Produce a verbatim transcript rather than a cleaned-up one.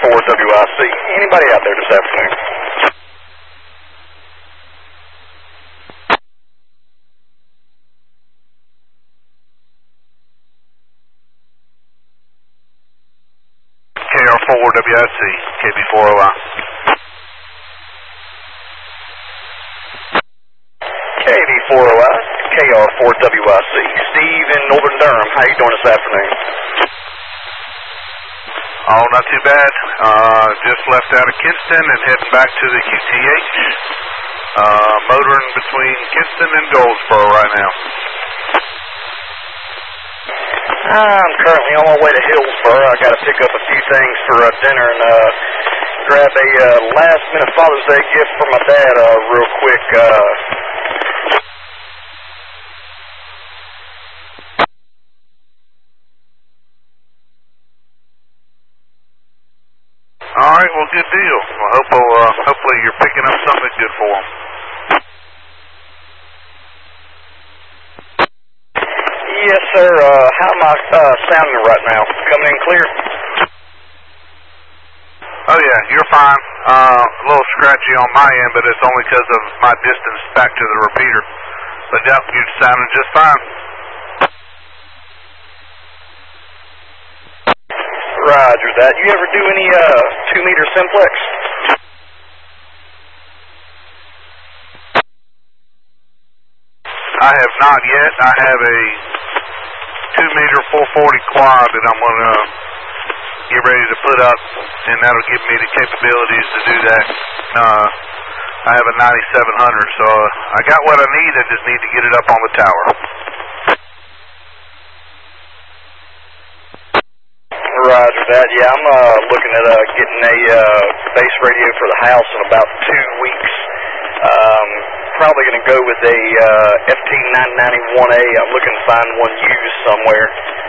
four W I C. Anybody out there this afternoon? K R four W I C, K B four O I. K B four O I, K R four W I C. Steve in Northern Durham, how you doing this afternoon? Oh, not too bad. Uh, just left out of Kinston and heading back to the Q T H. Uh, motoring between Kinston and Goldsboro right now. I'm currently on my way to Hillsboro. I got to pick up a few things for uh, dinner and uh, grab a uh, last-minute Father's Day gift for my dad uh, real quick. Uh, All right, well, good deal. Well, hope, uh, hopefully you're picking up something good for them. yes, sir. Uh, how am I uh, sounding right now? Coming in clear? Oh, yeah, you're fine. Uh, a little scratchy on my end, but it's only because of my distance back to the repeater. But, yeah, you're sounding just fine. Roger that. You ever do any uh, two-meter simplex? I have not yet. I have a two-meter four forty quad that I'm going to get ready to put up, and that'll give me the capabilities to do that. Uh, I have a ninety-seven hundred, so uh, I got what I need. I just need to get it up on the tower. Roger that. Yeah, I'm uh, looking at uh, getting a uh, base radio for the house in about two weeks. Um, probably going to go with a uh, F T nine ninety-one A. I'm looking to find one used somewhere.